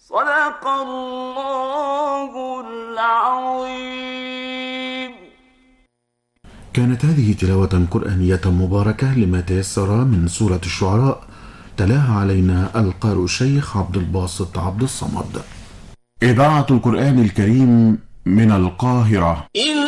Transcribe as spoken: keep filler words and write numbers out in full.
صدق الله العظيم. كانت هذه تلاوة قرآنية مباركة لما تيسر من سورة الشعراء، تلاها علينا القارئ الشيخ عبد الباسط عبد الصمد. إذاعة القرآن الكريم من القاهرة.